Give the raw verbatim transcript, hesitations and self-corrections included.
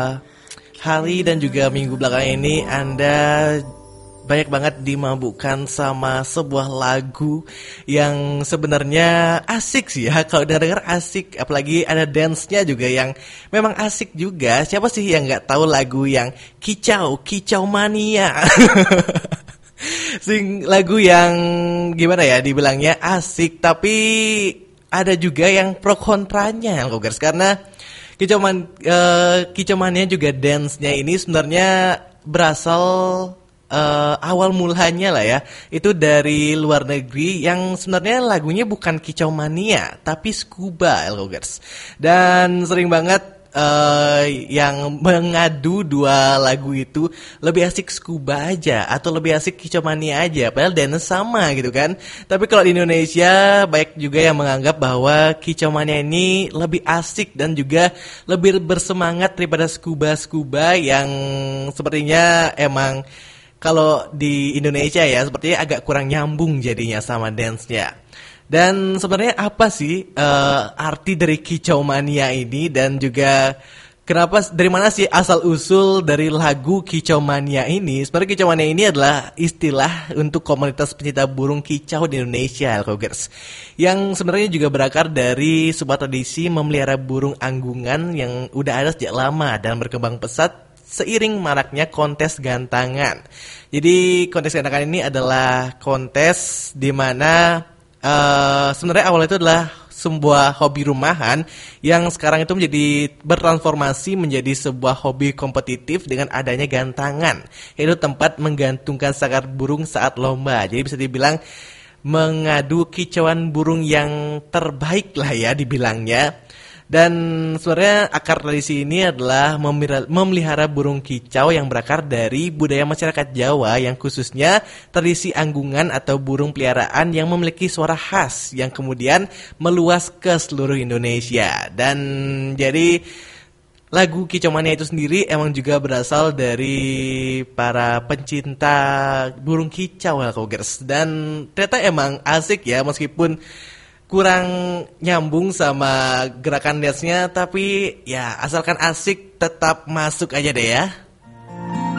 hari dan juga minggu belakangan ini Anda banyak banget dimabukkan sama sebuah lagu yang sebenarnya asik sih ya. Kalau denger asik, apalagi ada dance-nya juga yang memang asik juga. Siapa sih yang gak tahu lagu yang kicau, kicau mania. Sing lagu yang gimana ya dibilangnya asik, tapi ada juga yang pro kontranya Logers, karena kicau man, uh, kicau mania juga dance-nya ini sebenarnya berasal uh, awal mulanya lah ya, itu dari luar negeri yang sebenarnya lagunya bukan kicau mania tapi scuba Logers. Dan sering banget Uh, yang mengadu dua lagu itu lebih asik scuba aja atau lebih asik kicau mania aja, padahal dance sama gitu kan. Tapi kalau di Indonesia banyak juga yang menganggap bahwa kicau mania ini lebih asik dan juga lebih bersemangat daripada scuba-scuba yang sepertinya emang kalau di Indonesia ya sepertinya agak kurang nyambung jadinya sama dance-nya. Dan sebenarnya apa sih uh, arti dari kicau mania ini, dan juga kenapa, dari mana sih asal usul dari lagu kicau mania ini? Sebenarnya kicau mania ini adalah istilah untuk komunitas pencinta burung kicau di Indonesia, Alkogers, yang sebenarnya juga berakar dari sebuah tradisi memelihara burung anggungan yang udah ada sejak lama dan berkembang pesat seiring maraknya kontes gantangan. Jadi kontes gantangan ini adalah kontes di mana Uh, sebenarnya awalnya itu adalah sebuah hobi rumahan yang sekarang itu menjadi bertransformasi menjadi sebuah hobi kompetitif dengan adanya gantangan, yaitu tempat menggantungkan sangkar burung saat lomba. Jadi bisa dibilang mengadu kicauan burung yang terbaik lah ya dibilangnya. Dan sebenarnya akar tradisi ini adalah memelihara burung kicau yang berakar dari budaya masyarakat Jawa, yang khususnya tradisi anggungan atau burung peliharaan yang memiliki suara khas yang kemudian meluas ke seluruh Indonesia. Dan jadi lagu kicau mania itu sendiri emang juga berasal dari para pencinta burung kicau Alkogers. Dan ternyata emang asik ya, meskipun kurang nyambung sama gerakan dance-nya, tapi ya asalkan asik tetap masuk aja deh ya.